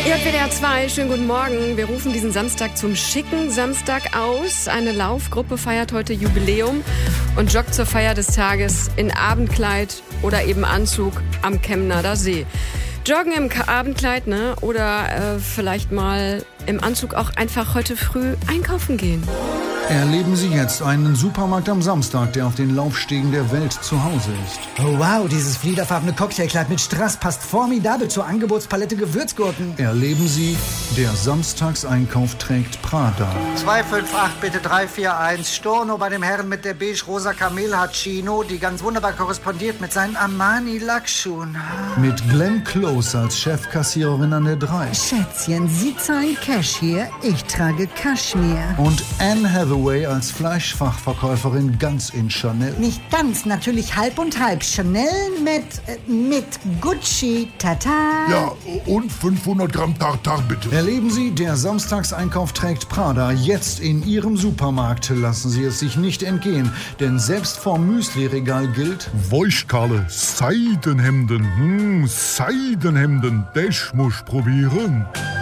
WDR 2, schönen guten Morgen. Wir rufen diesen Samstag zum schicken Samstag aus. Eine Laufgruppe feiert heute Jubiläum und joggt zur Feier des Tages in Abendkleid oder eben Anzug am Kemnader See. Joggen im Abendkleid, ne? Oder vielleicht mal im Anzug auch einfach heute früh einkaufen gehen. Erleben Sie jetzt einen Supermarkt am Samstag, der auf den Laufstegen der Welt zu Hause ist. Oh wow, dieses fliederfarbene Cocktailkleid mit Strass passt formidabel zur Angebotspalette Gewürzgurken. Erleben Sie, der Samstagseinkauf trägt Prada. 258 bitte 341 Storno bei dem Herrn mit der beige-rosa Kamelhaar-Chino, die ganz wunderbar korrespondiert mit seinen Armani-Lackschuhen. Mit Glenn Close als Chefkassiererin an der 3. Schätzchen, Sie zahlen Cash hier, ich trage Kaschmir. Und Anne Hathaway als Fleischfachverkäuferin ganz in Chanel. Nicht ganz, natürlich halb und halb. Chanel mit Gucci, tata. Ja, und 500 Gramm Tartar bitte. Erleben Sie, der Samstagseinkauf trägt Prada. Jetzt in Ihrem Supermarkt. Lassen Sie es sich nicht entgehen. Denn selbst vorm Müsli-Regal gilt: Weichkale, Seidenhemden. Seidenhemden, das muss probieren.